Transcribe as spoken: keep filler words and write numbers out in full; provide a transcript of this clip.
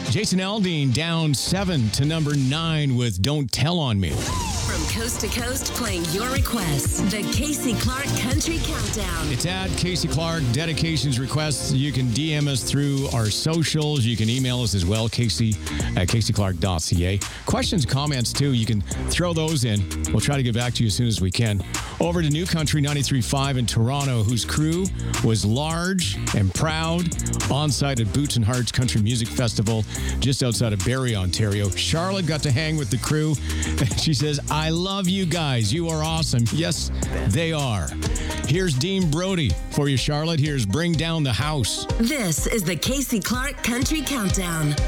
Jason Aldean down seven to number nine with Don't Tell on Me. From coast to coast, playing your requests. The Casey Clark Country Countdown. It's at Casey Clark. Dedications, requests. You can D M us through our socials. You can email us as well, Casey at casey clark dot c a. Questions, comments, too. You can throw those in. We'll try to get back to you as soon as we can. Over to New Country ninety-three point five in Toronto, whose crew was large and proud on site at Boots and Hearts Country Music Festival just outside of Barrie, Ontario. Charlotte got to hang with the crew. She says, I love you guys. You are awesome. Yes, they are. Here's Dean Brody for you, Charlotte. Here's Bring Down the House. This is the Casey Clark Country Countdown.